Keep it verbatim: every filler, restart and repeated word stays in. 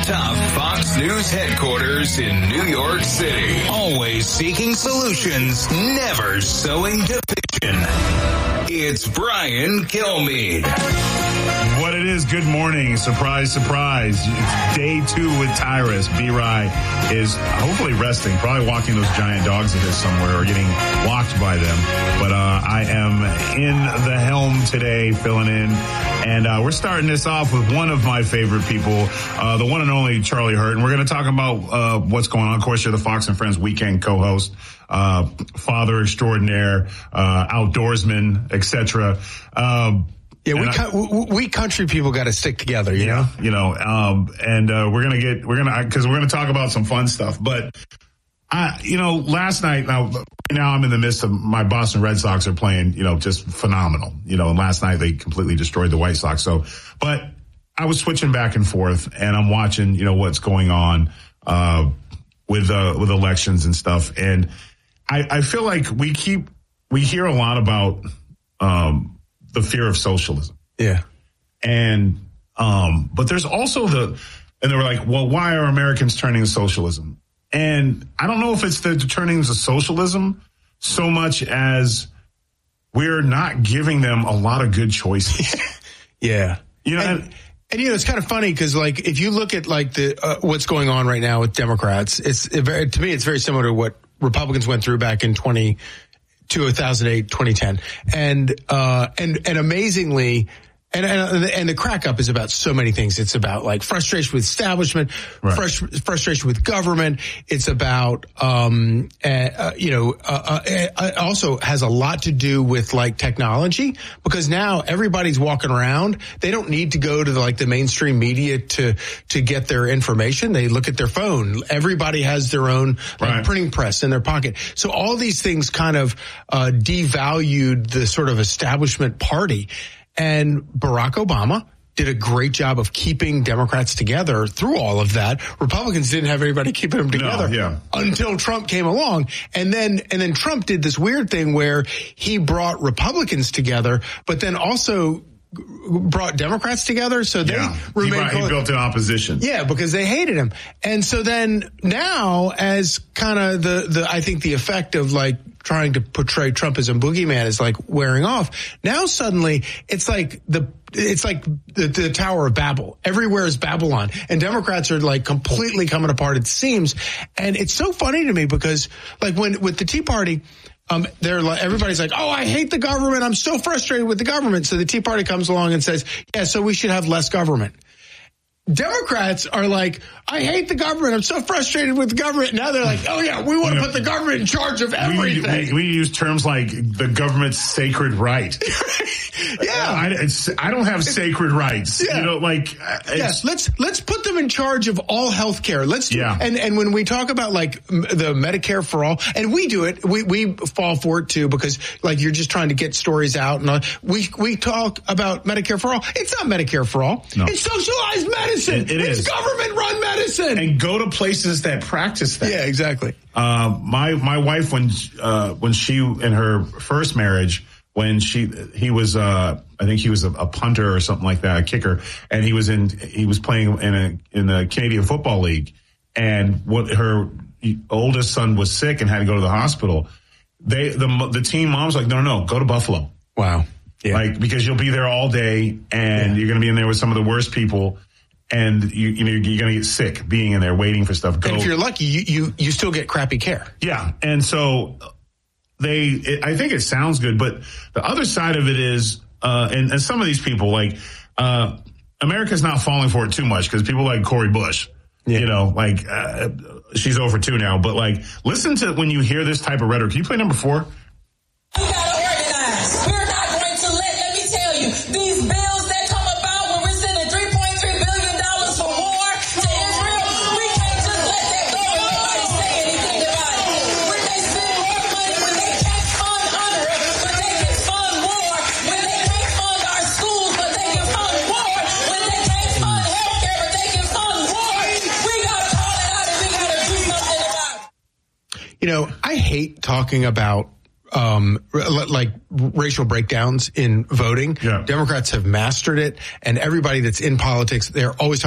top Fox News headquarters in New York City. Always seeking solutions, never sowing division. It's Brian Kilmeade. What it is, good morning. Surprise, surprise. It's day two with Tyrus. B-Rye is hopefully resting, probably walking those giant dogs of his somewhere or getting walked by them. But uh, I am in the helm today, filling in. And uh, we're starting this off with one of my favorite people, uh, the one and only Charlie Hurt. And we're going to talk about uh, what's going on. Of course, you're the Fox and Friends weekend co-host, uh, father extraordinaire, uh, outdoorsman, et cetera. Um, Yeah, we, I, co- we country people got to stick together, you yeah, know? You know, um, and, uh, we're going to get, we're going to, cause we're going to talk about some fun stuff, but I, you know, last night, now, now I'm in the midst of my Boston Red Sox are playing, you know, just phenomenal, you know, and last night they completely destroyed the White Sox. So, but I was switching back and forth and I'm watching, you know, what's going on, uh, with, uh, with elections and stuff. And I, I feel like we keep, we hear a lot about, um, the fear of socialism. Yeah. And, um, but there's also the, and they were like, well, why are Americans turning to socialism? And I don't know if it's the turning to socialism so much as we're not giving them a lot of good choices. Yeah. You know, and, and, and, you know, it's kind of funny because, like, if you look at, like, the uh, what's going on right now with Democrats, it's it very, to me, it's very similar to what Republicans went through back in twenty two thousand eight, twenty ten. And, uh, and, and amazingly, and, and, and the crack up is about so many things. It's about like frustration with establishment, right. frust- frustration with government. It's about, um, uh, you know, uh, uh, it also has a lot to do with like technology because now everybody's walking around. They don't need to go to the, like the mainstream media to, to get their information. They look at their phone. Everybody has their own like, right. printing press in their pocket. So all these things kind of, uh, devalued the sort of establishment party. And Barack Obama did a great job of keeping Democrats together through all of that. Republicans didn't have anybody keeping them together no, yeah. until Trump came along. And then, and then Trump did this weird thing where he brought Republicans together, but then also brought Democrats together. So they yeah. remained. He, he built an opposition. Yeah, because they hated him. And so then now as kind of the, the, I think the effect of like, trying to portray Trump as a boogeyman is like wearing off. Now suddenly it's like the, it's like the, the Tower of Babel. Everywhere is Babylon and Democrats are like completely coming apart at the seams. And it's so funny to me because like when, with the Tea Party, um, they're like, everybody's like, oh, I hate the government. I'm so frustrated with the government. So the Tea Party comes along and says, yeah, so we should have less government. Democrats are like, I hate the government. I'm so frustrated with the government. Now they're like, oh yeah, we want to put the government in charge of everything. We, we, we use terms like the government's sacred right. yeah. I, it's, I don't have sacred rights. Yeah. You know, like, yes, let's, let's put them in charge of all health care. Let's do, yeah. and, and when we talk about like the Medicare for all, and we do it, we, we fall for it too, because like you're just trying to get stories out and all. we, we talk about Medicare for all. It's not Medicare for all. No. It's socialized medicine. It, it it's is government-run medicine, and go to places that practice that. Yeah, exactly. Uh, my my wife, when uh, when she in her first marriage, when she he was uh, I think he was a, a punter or something like that, a kicker, and he was in he was playing in a in the Canadian Football League, and what her oldest son was sick and had to go to the hospital. They the the team mom's like, no, no, no, go to Buffalo. Wow, yeah. Like because you'll be there all day, and yeah. you're going to be in there with some of the worst people. And you, you know, you're going to get sick being in there waiting for stuff. Go. And if you're lucky, you, you, you still get crappy care. Yeah. And so they, it, I think it sounds good, but the other side of it is, uh, and, and some of these people like, uh, America's not falling for it too much because people like Cori Bush, yeah. you know, like, uh, she's over two now, but like, listen to when you hear this type of rhetoric. Can you play number four? We gotta organize. We're not going to let, let me tell you, these bills that come about when we're sending three point three billion dollars for war to Israel, we can't just let that go and nobody say anything about it. When they spend more money, when they can't fund UNRWA, but they can fund war, when they can't fund our schools, but they can fund war, when they can't fund healthcare, but they can fund war, we gotta call it out and we gotta do something about it. You know, I hate talking about Um, like racial breakdowns in voting. Yeah. Democrats have mastered it, and everybody that's in politics, they're always